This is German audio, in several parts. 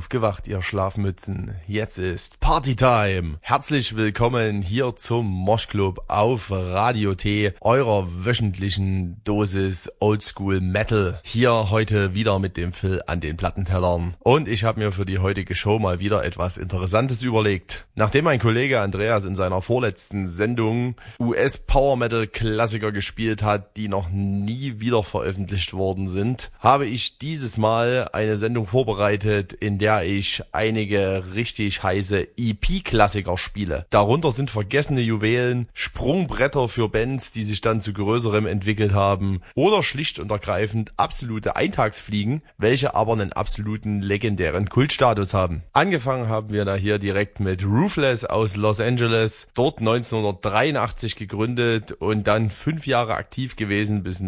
Aufgewacht, ihr Schlafmützen. Jetzt ist Partytime. Herzlich willkommen hier zum Moshclub auf Radio T, eurer wöchentlichen Dosis Oldschool Metal. Hier heute wieder mit dem Phil an den Plattentellern. Und ich habe mir für die heutige Show mal wieder etwas Interessantes überlegt. Nachdem mein Kollege Andreas in seiner vorletzten Sendung US-Power-Metal-Klassiker gespielt hat, die noch nie wieder veröffentlicht worden sind, habe ich dieses Mal eine Sendung vorbereitet, in der ich einige richtig heiße EP-Klassiker spiele. Darunter sind vergessene Juwelen, Sprungbretter für Bands, die sich dann zu größerem entwickelt haben, oder schlicht und ergreifend absolute Eintagsfliegen, welche aber einen absoluten legendären Kultstatus haben. Angefangen haben wir da hier direkt mit Ruthless aus Los Angeles, dort 1983 gegründet und dann 5 Jahre aktiv gewesen bis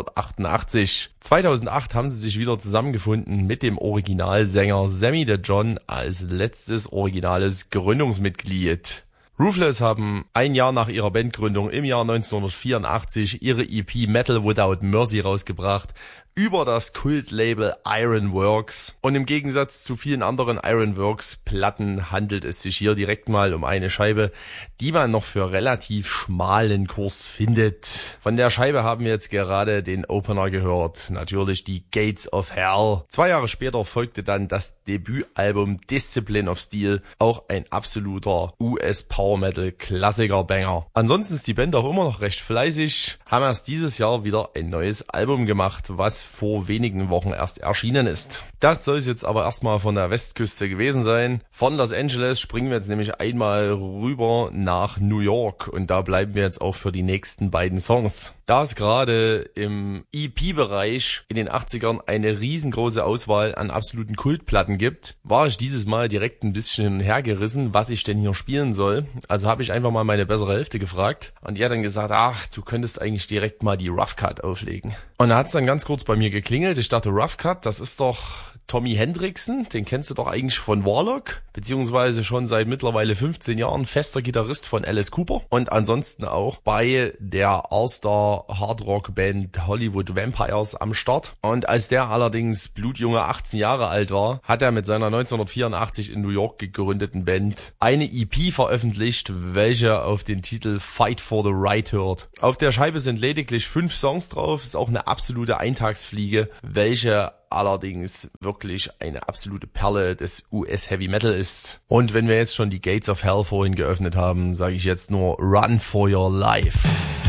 1988. 2008 haben sie sich wieder zusammengefunden mit dem Originalsänger Sammy the John als letztes originales Gründungsmitglied. Ruthless haben ein Jahr nach ihrer Bandgründung im Jahr 1984 ihre EP Metal Without Mercy rausgebracht, über das Kultlabel Ironworks. Und im Gegensatz zu vielen anderen Ironworks-Platten handelt es sich hier direkt mal um eine Scheibe, die man noch für relativ schmalen Kurs findet. Von der Scheibe haben wir jetzt gerade den Opener gehört, natürlich die Gates of Hell. 2 Jahre später folgte dann das Debütalbum Discipline of Steel, auch ein absoluter US-Power-Metal-Klassiker-Banger. Ansonsten ist die Band auch immer noch recht fleißig, haben erst dieses Jahr wieder ein neues Album gemacht, was vor wenigen Wochen erst erschienen ist. Das soll es jetzt aber erstmal von der Westküste gewesen sein. Von Los Angeles springen wir jetzt nämlich einmal rüber nach New York und da bleiben wir jetzt auch für die nächsten beiden Songs. Da es gerade im EP-Bereich in den 80ern eine riesengroße Auswahl an absoluten Kultplatten gibt, war ich dieses Mal direkt ein bisschen hin und her gerissen, was ich denn hier spielen soll. Also habe ich einfach mal meine bessere Hälfte gefragt und die hat dann gesagt, ach, du könntest eigentlich direkt mal die Rough Cut auflegen. Und da hat es dann ganz kurz bei mir geklingelt. Ich dachte, Rough Cut, das ist doch Tommy Hendrickson, den kennst du doch eigentlich von Warlock, beziehungsweise schon seit mittlerweile 15 Jahren fester Gitarrist von Alice Cooper und ansonsten auch bei der All-Star Hardrock-Band Hollywood Vampires am Start. Und als der allerdings blutjunge 18 Jahre alt war, hat er mit seiner 1984 in New York gegründeten Band eine EP veröffentlicht, welche auf den Titel Fight for the Right hört. Auf der Scheibe sind lediglich 5 Songs drauf, ist auch eine absolute Eintagsfliege, welche allerdings wirklich eine absolute Perle des US-Heavy Metal ist. Und wenn wir jetzt schon die Gates of Hell vorhin geöffnet haben, sage ich jetzt nur Run for your life.